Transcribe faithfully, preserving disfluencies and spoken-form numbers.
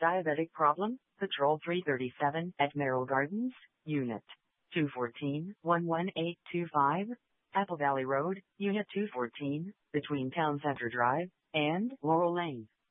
diabetic problem, Patrol three thirty-seven at Merrill Gardens, Unit two fourteen, one one eight two five, Apple Valley Road, Unit two fourteen, between Town Center Drive and Laurel Lane.